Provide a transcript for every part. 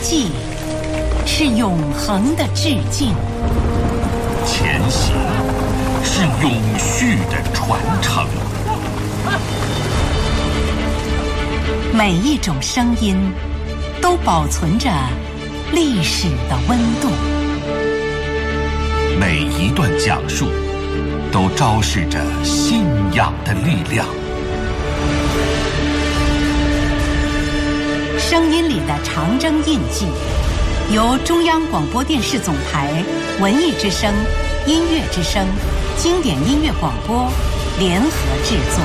迹，是永恒的致敬； 前行，是永续的传承。 每一种声音都保存着历史的温度， 每一段讲述都昭示着信仰的力量。 声音里的长征印记，由中央广播电视总台文艺之声、音乐之声、经典音乐广播联合制作。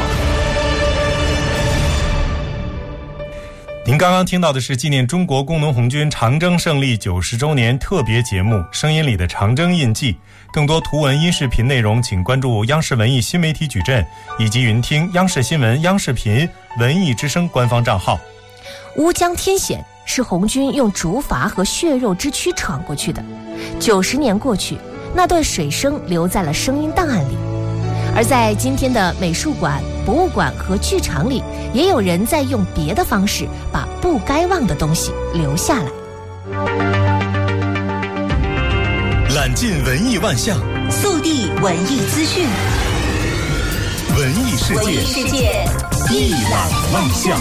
您刚刚听到的是纪念中国工农红军长征胜利90周年特别节目《声音里的长征印记》。更多图文音视频内容，请关注央视文艺新媒体矩阵以及云听央视新闻、央视频、文艺之声官方账号。 乌江天险是红军用竹筏和血肉之躯闯过去的，90年过去，那段水声留在了声音档案里。而在今天的美术馆、博物馆和剧场里，也有人在用别的方式把不该忘的东西留下来。 揽尽文艺万象， 速递文艺资讯， 文艺世界一览万象。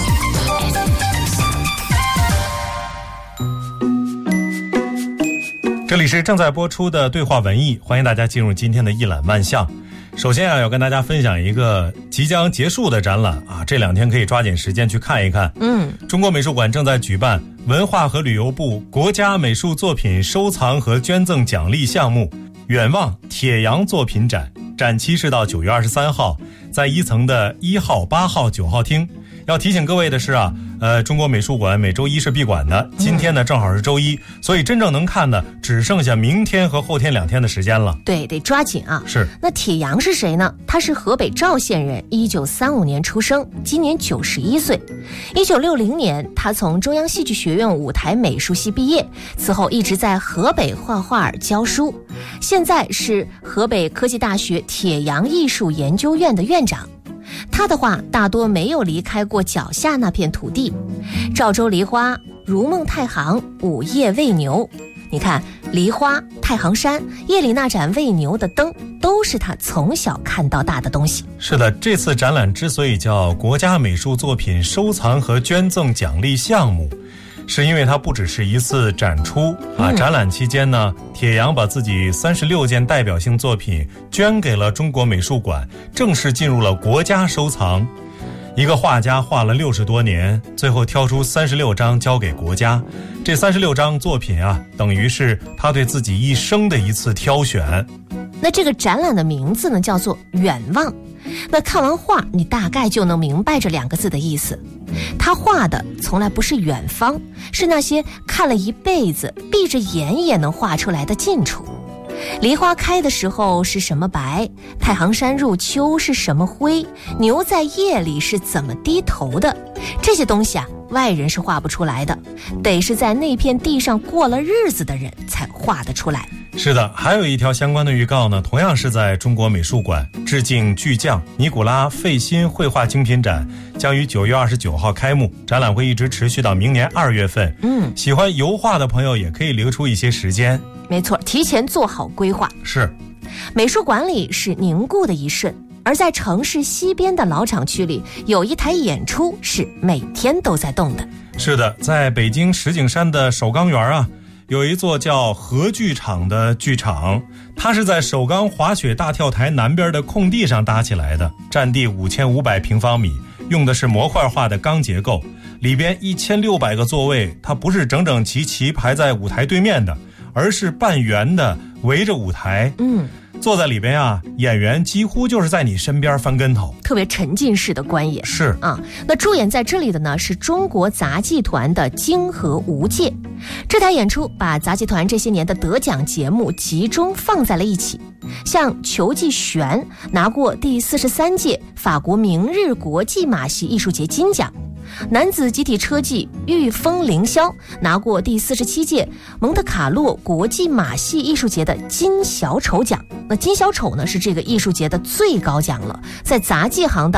这里是正在播出的对话文艺，欢迎大家进入今天的一览万象。首先要跟大家分享一个即将结束的展览啊，这2天可以抓紧时间去看一看。中国美术馆正在举办文化和旅游部国家美术作品收藏和捐赠奖励项目远望铁阳作品展，展期是到9月23号，在1层的1号、8号、9号厅。要提醒各位的是啊，中国美术馆每周一是闭馆的，今天呢正好是周一，所以真正能看的只剩下明天和后天2天的时间了。 对，得抓紧啊！ 是。 那铁阳是谁呢？他是河北赵县人，1935年出生，今年91岁。1960年，他从中央戏剧学院舞台美术系毕业，此后一直在河北画画教书，现在是河北科技大学铁阳艺术研究院的院长。他的画大多没有离开过脚下那片土地，赵州梨花、如梦太行、午夜喂牛。你看，梨花、太行山、夜里那盏喂牛的灯，都是他从小看到大的东西。 是的，这次展览之所以叫国家美术作品收藏和捐赠奖励项目，是因为它不只是一次展出啊。展览期间呢，铁阳把自己36件代表性作品捐给了中国美术馆，正式进入了国家收藏。一个画家画了60多年，最后挑出36张交给国家。这36张作品啊，等于是他对自己一生的一次挑选。 那这个展览的名字呢，叫做远望。那看完画，你大概就能明白这2个字的意思。他画的从来不是远方，是那些看了一辈子闭着眼也能画出来的近处。梨花开的时候是什么白，太行山入秋是什么灰，牛在夜里是怎么低头的，这些东西啊，外人是画不出来的，得是在那片地上过了日子的人才画得出来。 是的，还有一条相关的预告呢，同样是在中国美术馆，致敬巨匠尼古拉·费辛绘画精品展将于9月29号开幕，展览会一直持续到明年2月份。喜欢油画的朋友也可以留出一些时间。 没错，提前做好规划。 是。 美术馆里是凝固的一瞬，而在城市西边的老厂区里，有一台演出是每天都在动的。 是的，在北京石景山的首钢园啊，有一座叫核剧场的剧场，它是在首钢滑雪大跳台南边的空地上搭起来的，占地5500平方米，用的是模块化的钢结构，里边1600个座位，它不是整整齐齐排在舞台对面的，而是半圆的围着舞台。坐在里边啊，演员几乎就是在你身边翻跟头， 特别沉浸式的观演。 是啊，那主演在这里的呢是中国杂技团的京和无界。这台演出把杂技团这些年的得奖节目集中放在了一起，像裘继璇拿过第43届法国明日国际马戏艺术节金奖，男子集体车技御风凌霄拿过第47届蒙特卡洛国际马戏艺术节的金小丑奖。那金小丑呢是这个艺术节的最高奖了，在杂技行当